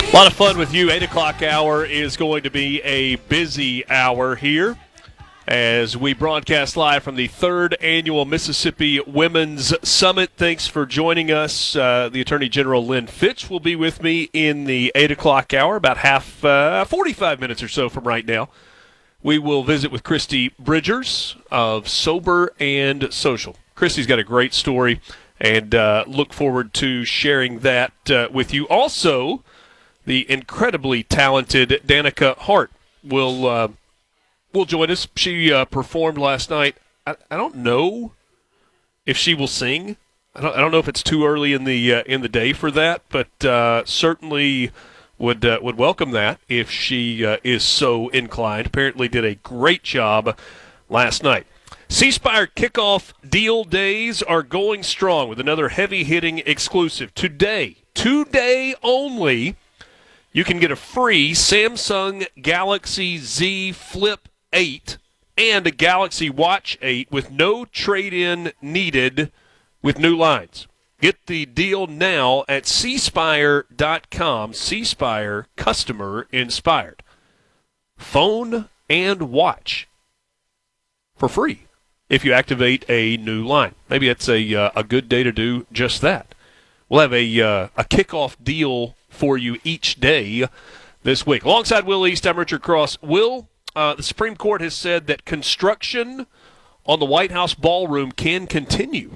A lot of fun with you. 8 o'clock hour is going to be a busy hour here as we broadcast live from the 3rd Annual Mississippi Women's Summit. Thanks for joining us. The Attorney General Lynn Fitch will be with me in the 8 o'clock hour, about 45 minutes or so from right now. We will visit with Christy Bridgers of Sober and Social. Christy's got a great story, and look forward to sharing that with you. Also, the incredibly talented Danica Hart will join us. She performed last night. I don't know if she will sing. I don't know if it's too early in the day for that, but certainly would welcome that if she is so inclined. Apparently did a great job last night. C Spire kickoff deal days are going strong with another heavy-hitting exclusive. Today only, you can get a free Samsung Galaxy Z Flip 8 and a Galaxy Watch 8 with no trade-in needed with new lines. Get the deal now at cspire.com. C-Spire, customer inspired. Phone and watch for free if you activate a new line. Maybe it's a good day to do just that. We'll have a kickoff deal for you each day this week. Alongside Will East, I'm Richard Cross. Will, the Supreme Court has said that construction on the White House ballroom can continue.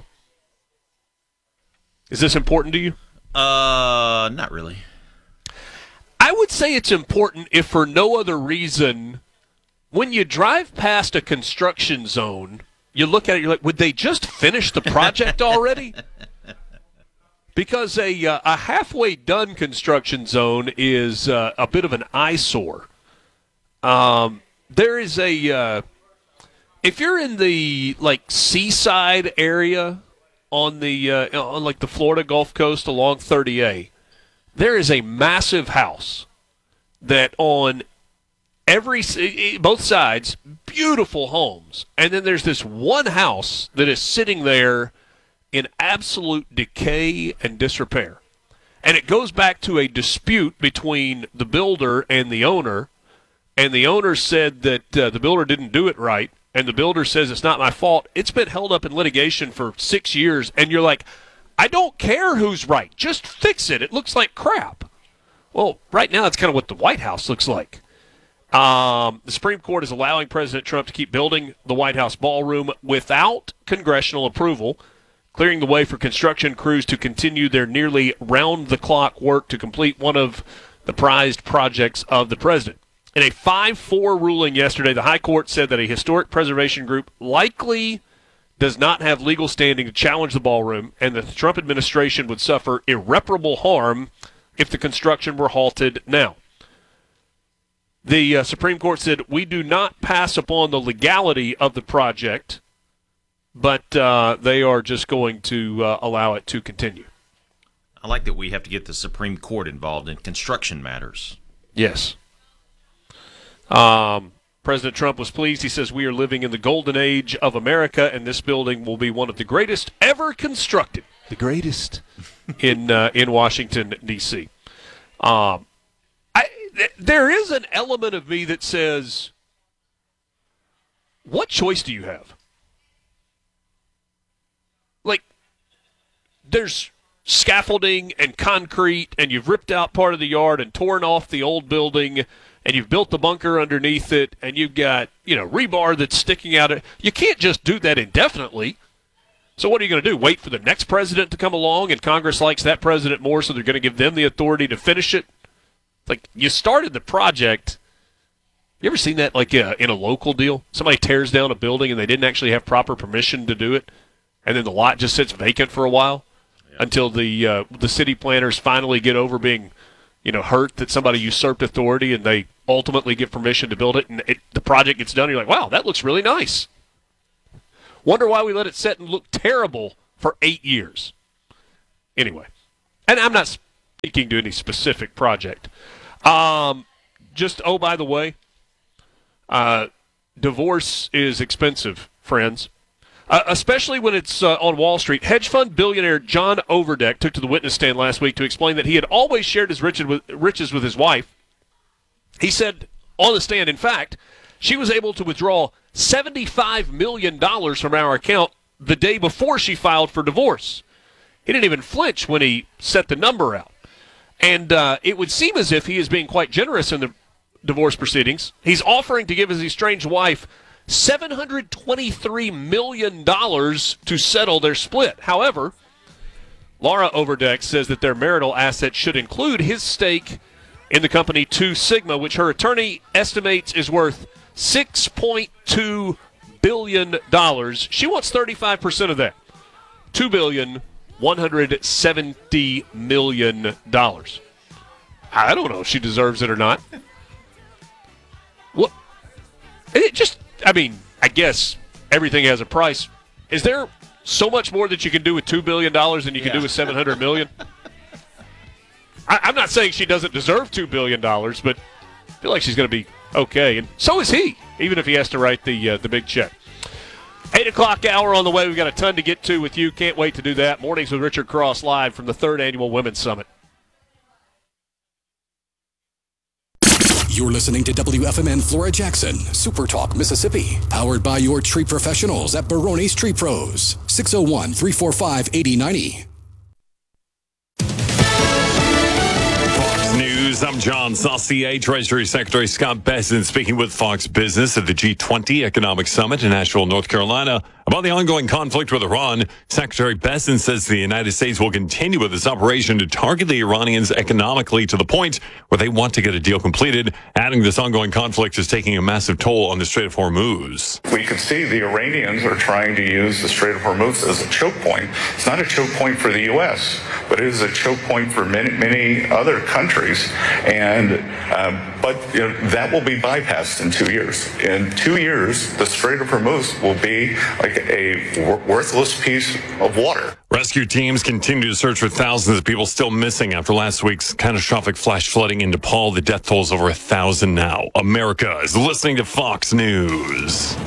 Is this important to you? Not really. I would say it's important if for no other reason. When you drive past a construction zone, you look at it, you're like, would they just finish the project already? Because a halfway done construction zone is a bit of an eyesore. There is if you're in the seaside area on the Florida Gulf Coast along 30A, there is a massive house that on both sides, beautiful homes, and then there's this one house that is sitting there in absolute decay and disrepair. And it goes back to a dispute between the builder and the owner said that the builder didn't do it right, and the builder says it's not my fault. It's been held up in litigation for 6 years, and you're like, I don't care who's right. Just fix it. It looks like crap. Well, right now that's kind of what the White House looks like. The Supreme Court is allowing President Trump to keep building the White House ballroom without congressional approval, clearing the way for construction crews to continue their nearly round-the-clock work to complete one of the prized projects of the president. In a 5-4 ruling yesterday, the High Court said that a historic preservation group likely does not have legal standing to challenge the ballroom, and that the Trump administration would suffer irreparable harm if the construction were halted now. The Supreme Court said, we do not pass upon the legality of the project, but they are just going to allow it to continue. I like that we have to get the Supreme Court involved in construction matters. Yes. President Trump was pleased. He says, we are living in the golden age of America, and this building will be one of the greatest ever constructed. The greatest in Washington, D.C. There is an element of me that says, what choice do you have? There's scaffolding and concrete, and you've ripped out part of the yard and torn off the old building, and you've built the bunker underneath it, and you've got, rebar that's sticking out. You can't just do that indefinitely. So what are you going to do? Wait for the next president to come along, and Congress likes that president more, so they're going to give them the authority to finish it? You started the project. You ever seen that in a local deal? Somebody tears down a building, and they didn't actually have proper permission to do it, and then the lot just sits vacant for a while until the city planners finally get over being hurt that somebody usurped authority, and they ultimately get permission to build it, and the project gets done. You're like, wow, that looks really nice. Wonder why we let it sit and look terrible for 8 years. Anyway, and I'm not speaking to any specific project. By the way, divorce is expensive, friends. especially when it's on Wall Street. Hedge fund billionaire John Overdeck took to the witness stand last week to explain that he had always shared his riches with his wife. He said on the stand, in fact, she was able to withdraw $75 million from our account the day before she filed for divorce. He didn't even flinch when he set the number out. And it would seem as if he is being quite generous in the divorce proceedings. He's offering to give his estranged wife $723 million to settle their split. However, Laura Overdeck says that their marital assets should include his stake in the company 2 Sigma, which her attorney estimates is worth $6.2 billion. She wants 35% of that. $2,170 million. I don't know if she deserves it or not. What? I guess everything has a price. Is there so much more that you can do with $2 billion than you can do with $700 million? I'm not saying she doesn't deserve $2 billion, but I feel like she's going to be okay. And so is he, even if he has to write the big check. 8 o'clock hour on the way. We've got a ton to get to with you. Can't wait to do that. Mornings with Richard Cross live from the 3rd Annual Women's Summit. You're listening to WFMN Flora Jackson, Super Talk, Mississippi. Powered by your tree professionals at Barone's Tree Pros. 601-345-8090. News. I'm John Saucier. Treasury Secretary Scott Bessent speaking with Fox Business at the G20 Economic Summit in Asheville, North Carolina. About the ongoing conflict with Iran, Secretary Bessent says the United States will continue with its operation to target the Iranians economically to the point where they want to get a deal completed, adding this ongoing conflict is taking a massive toll on the Strait of Hormuz. We could see the Iranians are trying to use the Strait of Hormuz as a choke point. It's not a choke point for the U.S., but it is a choke point for many other countries. But that will be bypassed in 2 years. In 2 years, the Strait of Hormuz will be like a worthless piece of water. Rescue teams continue to search for thousands of people still missing after last week's catastrophic flash flooding in Nepal. The death toll is over 1,000 now. America is listening to Fox News.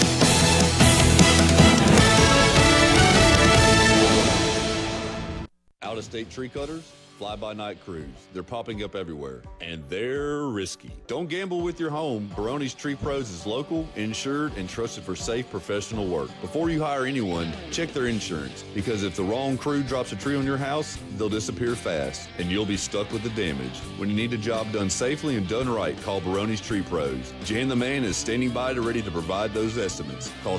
Out-of-state tree cutters, fly-by-night crews. They're popping up everywhere, and they're risky. Don't gamble with your home. Barone's Tree Pros is local, insured, and trusted for safe professional work. Before you hire anyone, check their insurance, because if the wrong crew drops a tree on your house, they'll disappear fast, and you'll be stuck with the damage. When you need a job done safely and done right, call Barone's Tree Pros. Jan the Man is standing by ready to provide those estimates. Call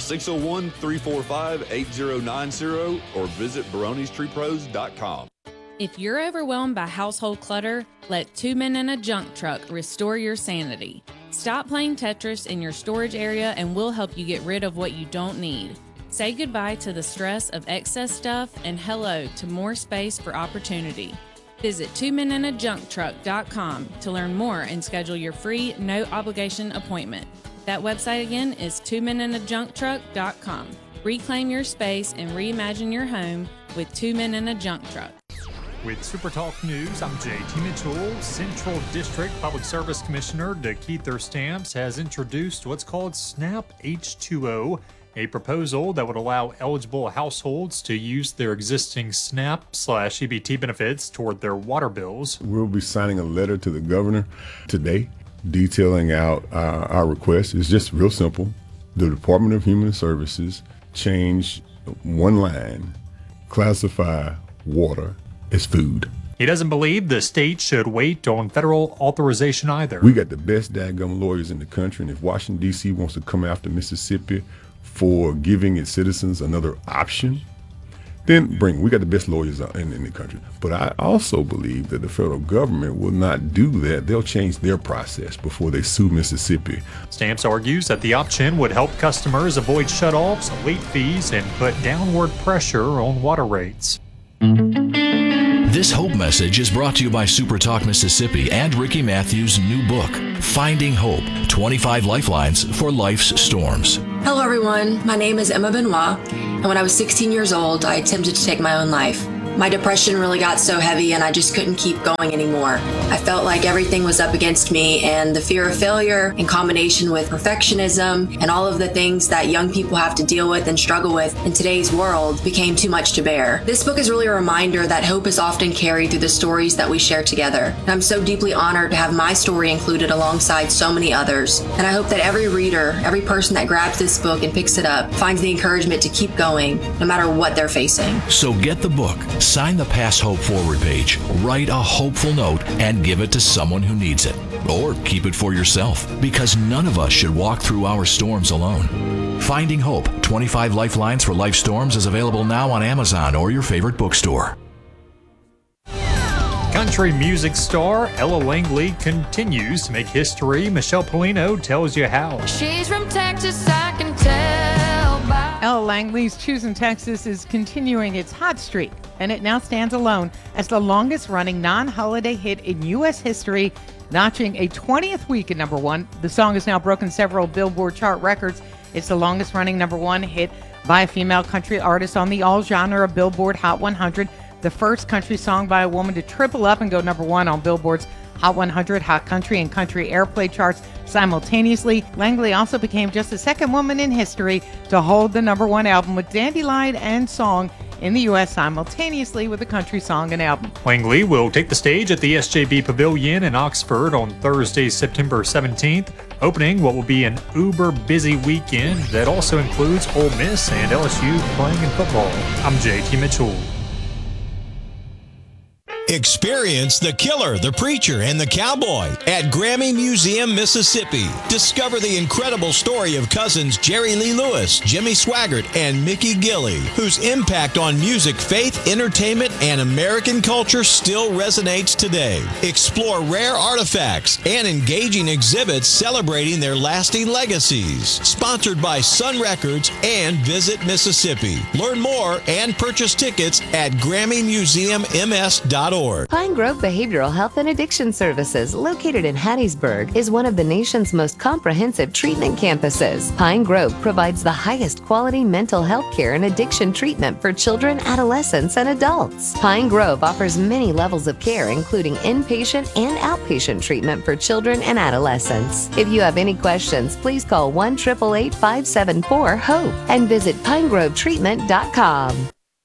601-345-8090 or visit baronestreepros.com. If you're overwhelmed by household clutter, let 2 Men and a Junk Truck restore your sanity. Stop playing Tetris in your storage area and we'll help you get rid of what you don't need. Say goodbye to the stress of excess stuff and hello to more space for opportunity. Visit 2menandajuncktruck.com to learn more and schedule your free, no-obligation appointment. That website again is 2menandajuncktruck.com. Reclaim your space and reimagine your home with 2 Men and a Junk Truck. With Super Talk News, I'm J.T. Mitchell. Central District Public Service Commissioner DeKeither Stamps has introduced what's called SNAP H2O, a proposal that would allow eligible households to use their existing SNAP/EBT benefits toward their water bills. We'll be signing a letter to the governor today detailing out our request. It's just real simple. The Department of Human Services changed one line, classify water as food. He doesn't believe the state should wait on federal authorization either. We got the best daggum lawyers in the country, and if Washington, D.C. wants to come after Mississippi for giving its citizens another option, then we got the best lawyers in the country. But I also believe that the federal government will not do that. They'll change their process before they sue Mississippi. Stamps argues that the option would help customers avoid shutoffs, late fees, and put downward pressure on water rates. This Hope message is brought to you by Super Talk Mississippi and Ricky Matthews' new book, Finding Hope, 25 Lifelines for Life's Storms. Hello, everyone. My name is Emma Benoit, and when I was 16 years old, I attempted to take my own life. My depression really got so heavy and I just couldn't keep going anymore. I felt like everything was up against me, and the fear of failure in combination with perfectionism and all of the things that young people have to deal with and struggle with in today's world became too much to bear. This book is really a reminder that hope is often carried through the stories that we share together. And I'm so deeply honored to have my story included alongside so many others. And I hope that every reader, every person that grabs this book and picks it up, finds the encouragement to keep going no matter what they're facing. So get the book, sign the Pass Hope Forward page, write a hopeful note, and give it to someone who needs it. Or keep it for yourself, because none of us should walk through our storms alone. Finding Hope, 25 Lifelines for Life Storms is available now on Amazon or your favorite bookstore. Country music star Ella Langley continues to make history. Michelle Polino tells you how. She's from Texas, I can tell by... Ella Langley's Choosing Texas is continuing its hot streak, and it now stands alone as the longest-running non-holiday hit in U.S. history, notching a 20th week at number one. The song has now broken several Billboard chart records. It's the longest-running number one hit by a female country artist on the all-genre Billboard Hot 100, the first country song by a woman to triple up and go number one on Billboard's Hot 100, Hot Country, and Country Airplay charts simultaneously. Langley also became just the second woman in history to hold the number one album with Dandelion and Song in the U.S. simultaneously with a country song and album. Langley will take the stage at the SJB Pavilion in Oxford on Thursday, September 17th, opening what will be an uber busy weekend that also includes Ole Miss and LSU playing in football. I'm JT Mitchell. Experience The Killer, The Preacher, and The Cowboy at Grammy Museum, Mississippi. Discover the incredible story of cousins Jerry Lee Lewis, Jimmy Swaggart, and Mickey Gilley, whose impact on music, faith, entertainment, and American culture still resonates today. Explore rare artifacts and engaging exhibits celebrating their lasting legacies. Sponsored by Sun Records and Visit Mississippi. Learn more and purchase tickets at GrammyMuseumMS.org. Pine Grove Behavioral Health and Addiction Services, located in Hattiesburg, is one of the nation's most comprehensive treatment campuses. Pine Grove provides the highest quality mental health care and addiction treatment for children, adolescents, and adults. Pine Grove offers many levels of care, including inpatient and outpatient treatment for children and adolescents. If you have any questions, please call 1-888-574-HOPE and visit pinegrovetreatment.com.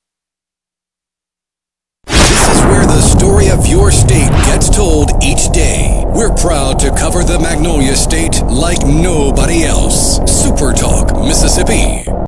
Where the story of your state gets told each day. We're proud to cover the Magnolia State like nobody else. Super Talk Mississippi.